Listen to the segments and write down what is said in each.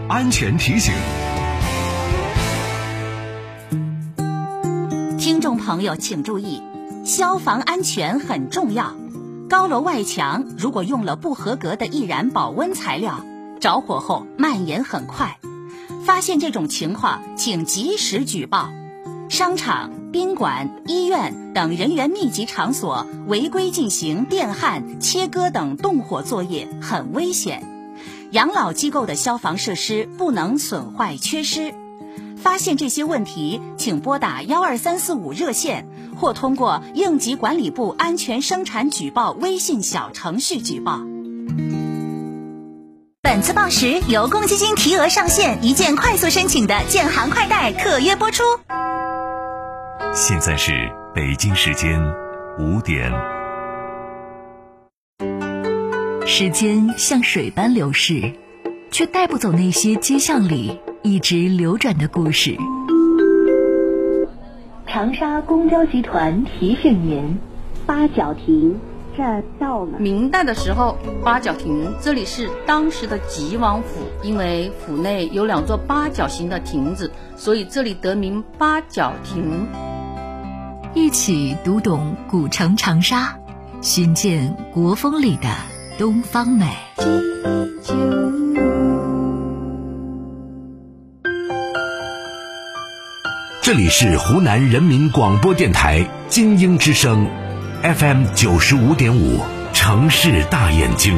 安全提醒。 听众朋友请注意，消防安全很重要。高楼外墙如果用了不合格的易燃保温材料，着火后蔓延很快。发现这种情况，请及时举报。商场、宾馆、医院等人员密集场所违规进行电焊、切割等动火作业很危险。养老机构的消防设施不能损坏缺失。发现这些问题，请拨打12345热线，或通过应急管理部安全生产举报微信小程序举报。本次报时由公积金提额上线一键快速申请的建行快贷特约播出。 现在是北京时间5点。 时间像水般流逝，却带不走那些街巷里一直流转的故事。 长沙公交集团提醒您，八角亭这到了。 明代的时候，八角亭这里是当时的吉王府，因为府内有2座八角形的亭子，所以这里得名八角亭。 一起读懂古城长沙，寻见国风里的东方美。 这里是湖南人民广播电台金鹰之声 FM 95.5城市大眼睛。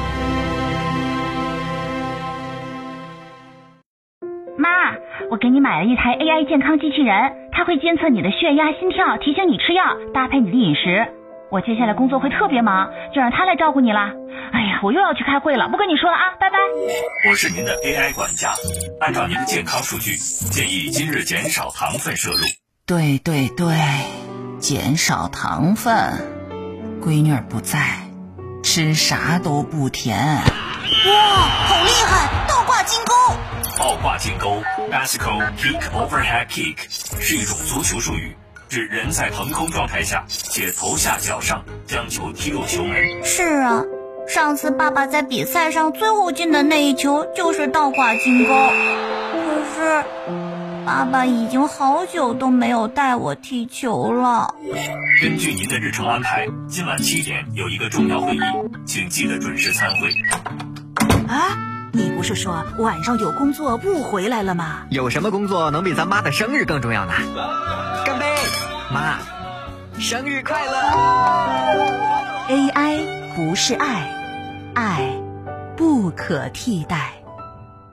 妈，我给你买了一台 AI 健康机器人，它会监测你的血压、心跳，提醒你吃药，搭配你的饮食。我接下来工作会特别忙，就让它来照顾你啦。哎呀，我又要去开会了，不跟你说了啊，拜拜。 我是您的 AI 管家，按照您的健康数据，建议今日减少糖分摄入。 对，减少糖分。闺女儿不在，吃啥都不甜。 哇，好厉害！倒挂金钩。 倒挂金钩 Bicycle Kick Overhead Kick 是一种足球术语，指人在腾空状态下且头下脚上将球踢入球门。 是啊，上次爸爸在比赛上最后进的那一球就是倒挂金钩。可是爸爸已经好久都没有带我踢球了。 根据您的日程安排，今晚7点有一个重要会议，请记得准时参会。 啊，你不是说晚上有工作不回来了吗？ 有什么工作能比咱妈的生日更重要呢？干杯，妈，生日快乐。 AI 不是爱，爱不可替代。